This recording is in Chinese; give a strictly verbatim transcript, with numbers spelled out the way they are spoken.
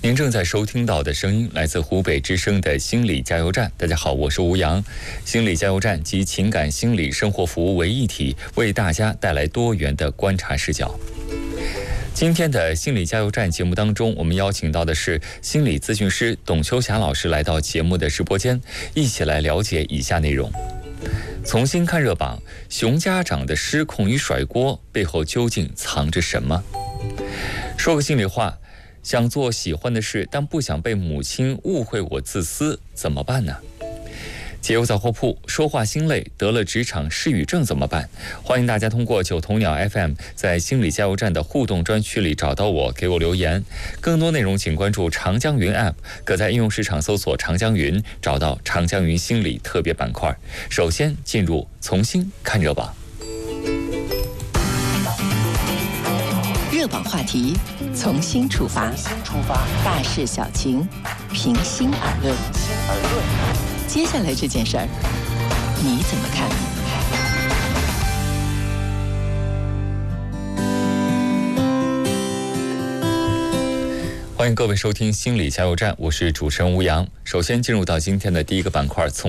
您正在收听到的声音来自湖北之声的心理加油站。大家好，我是吴阳。心理加油站集情感、心理、生活服务为一体，为大家带来多元的观察视角。今天的心理加油站节目当中，我们邀请到的是心理咨询师董秋霞老师来到节目的直播间，一起来了解以下内容。重新看热榜，熊家长的失控与甩锅背后究竟藏着什么？说个心里话，想做喜欢的事，但不想被母亲误会我自私，怎么办呢？解忧杂货铺，说话心累，得了职场失语症怎么办？欢迎大家通过九头鸟 F M 在心理加油站的互动专区里找到我，给我留言。更多内容请关注长江云 App， 可在应用市场搜索长江云，找到长江云心理特别板块。首先进入重新看热榜。 热榜话题，从新出发，大事小情，平心而论。接下来这件事儿，你怎么看？ 欢迎各位收听心理加油站，我是主持人吴阳。首先进入到今天的第一个板块，从